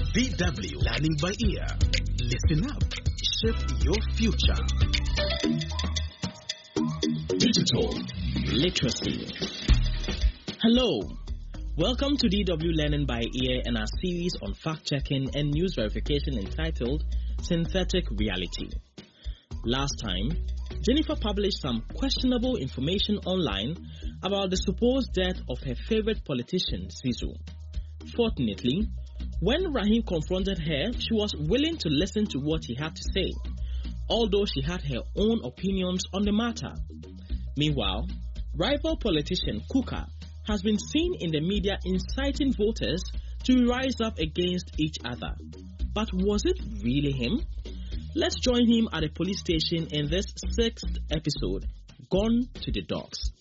DW Learning by Ear. Listen up. Shape your future. Digital literacy. Hello. Welcome to DW Learning by Ear and our series on fact-checking and news verification entitled Synthetic Reality. Last time, Jennifer published some questionable information online about the supposed death of her favorite politician, Zizu. Fortunately, when Rahim confronted her, she was willing to listen to what he had to say, although she had her own opinions on the matter. Meanwhile, rival politician Kuka has been seen in the media inciting voters to rise up against each other. But was it really him? Let's join him at a police station in this 6th episode, Gone to the Dogs.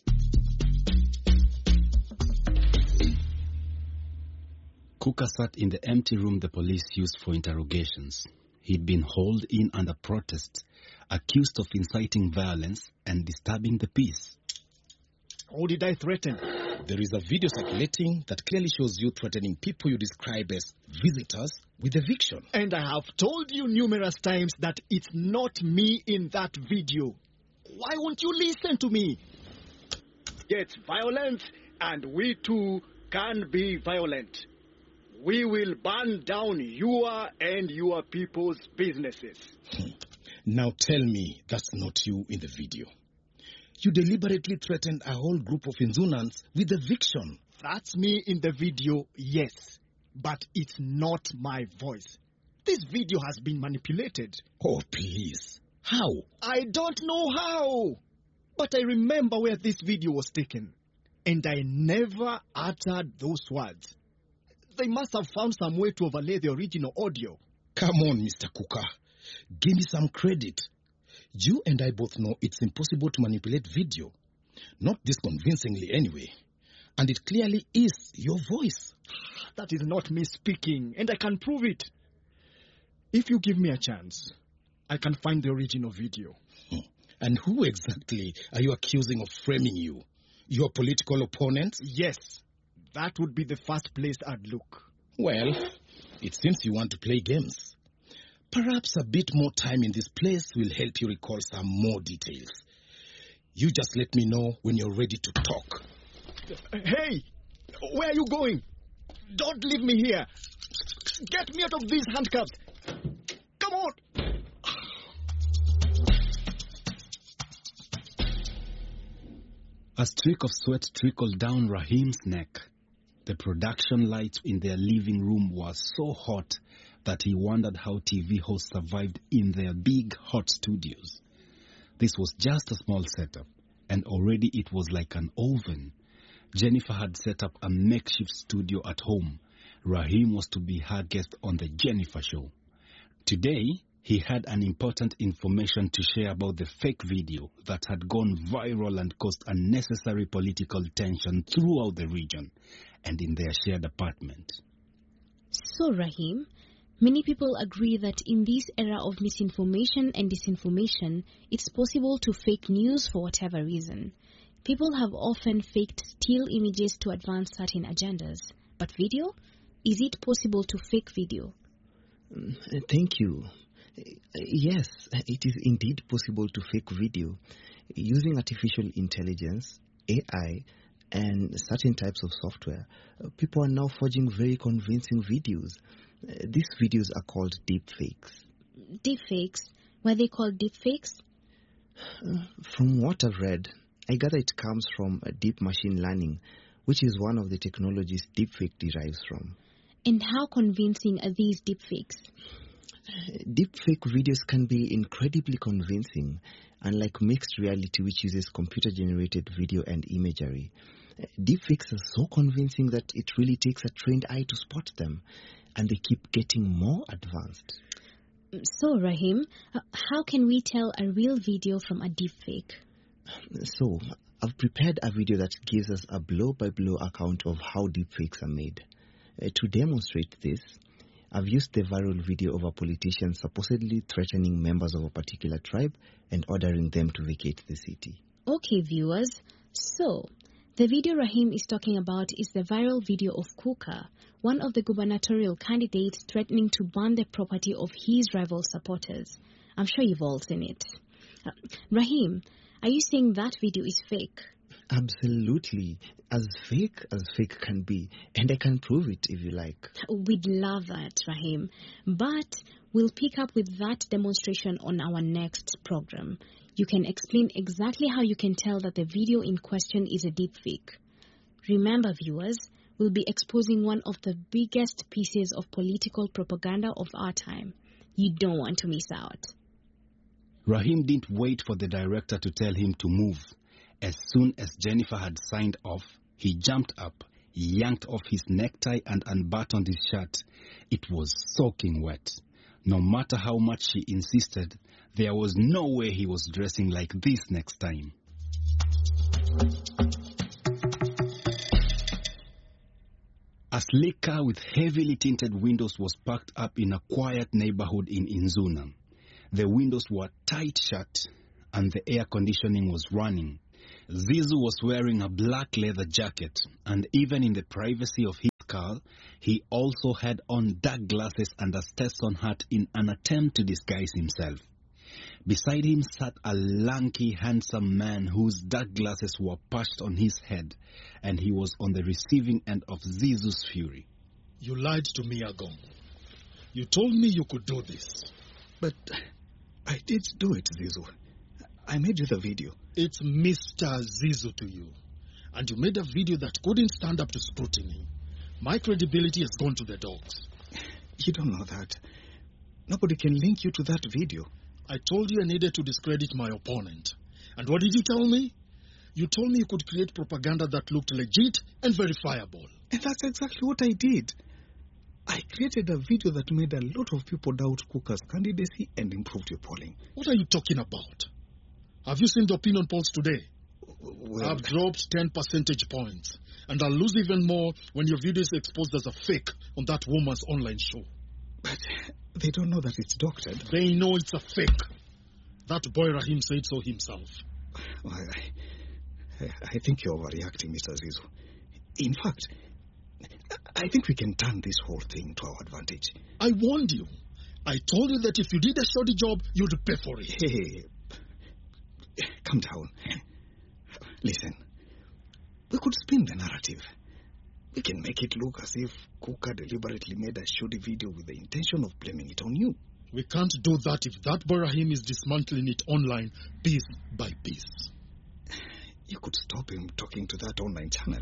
Kuka sat in the empty room the police used for interrogations. He'd been hauled in under protest, accused of inciting violence and disturbing the peace. How did I threaten? There is a video circulating that clearly shows you threatening people you describe as visitors with eviction. And I have told you numerous times that it's not me in that video. Why won't you listen to me? It's violent, and we too can be violent. We will burn down your and your people's businesses. Now tell me that's not you in the video. You deliberately threatened a whole group of Inzunans with eviction. That's me in the video, yes. But it's not my voice. This video has been manipulated. Oh, please. How? I don't know how. But I remember where this video was taken. And I never uttered those words. They must have found some way to overlay the original audio. Come on, Mr. Kuka. Give me some credit. You and I both know it's impossible to manipulate video. Not this convincingly anyway. And it clearly is your voice. That is not me speaking, and I can prove it. If you give me a chance, I can find the original video. And who exactly are you accusing of framing you? Your political opponents? Yes. That would be the first place I'd look. Well, it seems you want to play games. Perhaps a bit more time in this place will help you recall some more details. You just let me know when you're ready to talk. Hey! Where are you going? Don't leave me here. Get me out of these handcuffs. Come on! A streak of sweat trickled down Rahim's neck. The production lights in their living room were so hot that he wondered how TV hosts survived in their big, hot studios. This was just a small setup, and already it was like an oven. Jennifer had set up a makeshift studio at home. Rahim was to be her guest on The Jennifer Show. Today, he had an important information to share about the fake video that had gone viral and caused unnecessary political tension throughout the region and in their shared apartment. So, Rahim, many people agree that in this era of misinformation and disinformation, it's possible to fake news for whatever reason. People have often faked still images to advance certain agendas. But video? Is it possible to fake video? Thank you. Yes, it is indeed possible to fake video. Using artificial intelligence, AI, and certain types of software, people are now forging very convincing videos. These videos are called deepfakes. Deepfakes? Why are they called deepfakes? From what I've read, I gather it comes from deep machine learning, which is one of the technologies deepfake derives from. And how convincing are these deepfakes? Deepfake videos can be incredibly convincing, unlike mixed reality, which uses computer-generated video and imagery. Deepfakes are so convincing that it really takes a trained eye to spot them, and they keep getting more advanced. So, Rahim, how can we tell a real video from a deepfake? So, I've prepared a video that gives us a blow-by-blow account of how deepfakes are made. To demonstrate this, I've used the viral video of a politician supposedly threatening members of a particular tribe and ordering them to vacate the city. Okay, viewers. So, The video Rahim is talking about is the viral video of Kuka, one of the gubernatorial candidates threatening to burn the property of his rival supporters. I'm sure you've all seen it. Rahim, are you saying that video is fake? Absolutely. As fake can be. And I can prove it if you like. We'd love that, Rahim. But we'll pick up with that demonstration on our next program. You can explain exactly how you can tell that the video in question is a deepfake. Remember, viewers, we'll be exposing one of the biggest pieces of political propaganda of our time. You don't want to miss out. Rahim didn't wait for the director to tell him to move. As soon as Jennifer had signed off, he jumped up, yanked off his necktie and unbuttoned his shirt. It was soaking wet. No matter how much she insisted, there was no way he was dressing like this next time. A sleek car with heavily tinted windows was parked up in a quiet neighborhood in Inzuna. The windows were tight shut and the air conditioning was running. Zizu was wearing a black leather jacket, and even in the privacy of his car, he also had on dark glasses and a Stetson hat in an attempt to disguise himself. Beside him sat a lanky, handsome man whose dark glasses were perched on his head, and he was on the receiving end of Zizu's fury. You lied to me, Agong. You told me you could do this. But I did do it, Zizu. I made you the video. It's Mr. Zizu to you. And you made a video that couldn't stand up to scrutiny. My credibility has gone to the dogs. You don't know that. Nobody can link you to that video. I told you I needed to discredit my opponent. And what did you tell me? You told me you could create propaganda that looked legit and verifiable. And that's exactly what I did. I created a video that made a lot of people doubt Kuka's candidacy and improved your polling. What are you talking about? Have you seen the opinion polls today? Well, I've dropped 10 percentage points. And I'll lose even more when your video is exposed as a fake on that woman's online show. But they don't know that it's doctored. They know it's a fake. That boy Rahim said so himself. Well, I think you're overreacting, Mr. Zizu. In fact, I think we can turn this whole thing to our advantage. I warned you. I told you that if you did a shoddy job, you'd pay for it. Hey, calm down. Listen, we could spin the narrative. We can make it look as if Kuka deliberately made a shoddy video with the intention of blaming it on you. We can't do that if that boy Rahim is dismantling it online piece by piece. You could stop him talking to that online channel.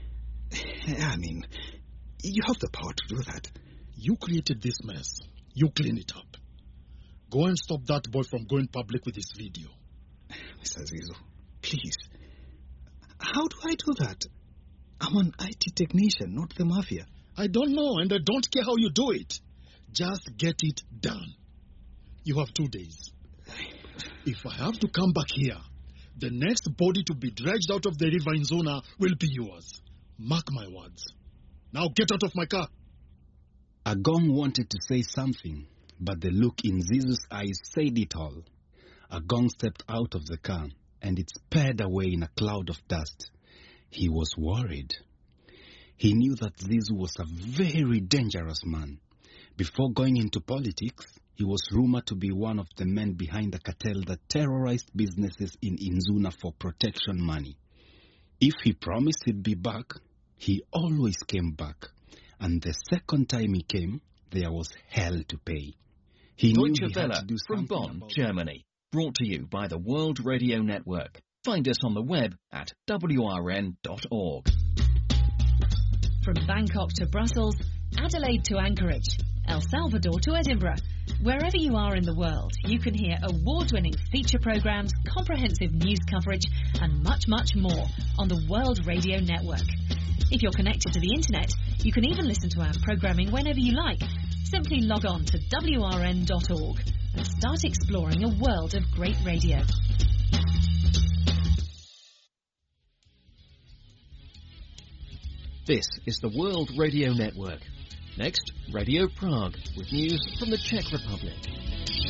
I mean, you have the power to do that. You created this mess. You clean it up. Go and stop that boy from going public with his video. Mr. Zizu, please. How do I do that? I'm an IT technician, not the mafia. I don't know, and I don't care how you do it. Just get it done. You have 2 days. If I have to come back here, the next body to be dredged out of the river in Zona will be yours. Mark my words. Now get out of my car. Agong wanted to say something, but the look in Zizu's eyes said it all. Agong stepped out of the car, and it sped away in a cloud of dust. He was worried. He knew that Zizu was a very dangerous man. Before going into politics, he was rumored to be one of the men behind the cartel that terrorized businesses in Inzuna for protection money. If he promised he'd be back, he always came back. And the second time he came, there was hell to pay. He knew Deutsche he had Welle to do from something Bonn, about it. Germany. Brought to you by the World Radio Network. Find us on the web at wrn.org. From Bangkok to Brussels, Adelaide to Anchorage, El Salvador to Edinburgh. Wherever you are in the world, you can hear award-winning feature programs, comprehensive news coverage, and much, much more on the World Radio Network. If you're connected to the internet, you can even listen to our programming whenever you like. Simply log on to wrn.org and start exploring a world of great radio. This is the World Radio Network. Next, Radio Prague with news from the Czech Republic.